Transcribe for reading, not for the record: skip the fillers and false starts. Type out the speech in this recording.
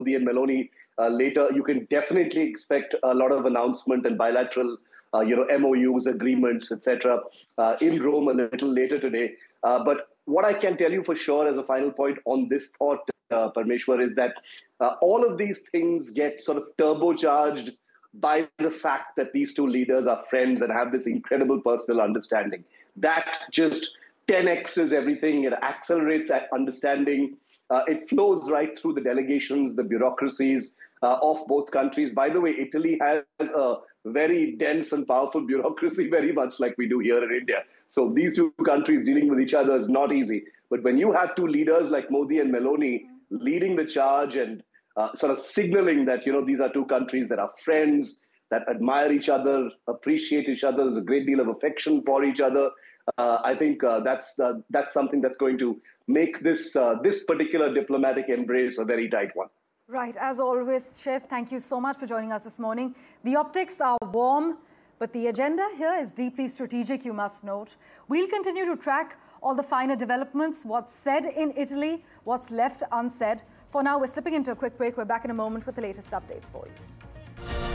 Modi and Meloni later, you can definitely expect a lot of announcement and bilateral, MOUs, agreements, etc., in Rome a little later today. But what I can tell you for sure as a final point on this thought, Parmeshwar, is that all of these things get sort of turbocharged by the fact that these two leaders are friends and have this incredible personal understanding. That just 10x's everything. It accelerates that understanding. It flows right through the delegations, the bureaucracies of both countries. By the way, Italy has a very dense and powerful bureaucracy, very much like we do here in India. So these two countries dealing with each other is not easy. But when you have two leaders like Modi and Meloni leading the charge and sort of signaling that, these are two countries that are friends, that admire each other, appreciate each other, there's a great deal of affection for each other. I think that's something that's going to make this particular diplomatic embrace a very tight one. Right. As always, Chef, thank you so much for joining us this morning. The optics are warm, but the agenda here is deeply strategic, you must note. We'll continue to track all the finer developments, what's said in Italy, what's left unsaid. For now, we're slipping into a quick break. We're back in a moment with the latest updates for you.